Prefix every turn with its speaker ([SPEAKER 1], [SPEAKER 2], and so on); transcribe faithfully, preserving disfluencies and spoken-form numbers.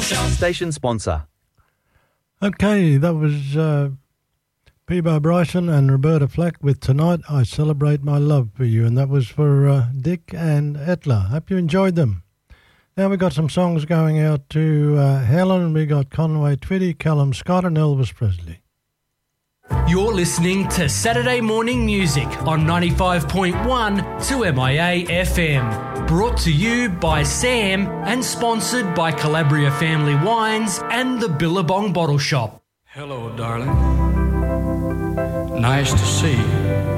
[SPEAKER 1] Shop.
[SPEAKER 2] Station sponsor.
[SPEAKER 3] Okay, that was uh, Peebo Bryson and Roberta Flack with Tonight I Celebrate My Love for You, and that was for uh, Dick and Etla. Hope you enjoyed them. Now we've got some songs going out to uh, Helen. We got Conway Twitty, Callum Scott and Elvis Presley.
[SPEAKER 4] You're listening to Saturday Morning Music on ninety-five point one to M I A F M. Brought to you by Sam and sponsored by Calabria Family Wines and the Billabong Bottle Shop.
[SPEAKER 5] Hello, darling. Nice to see you.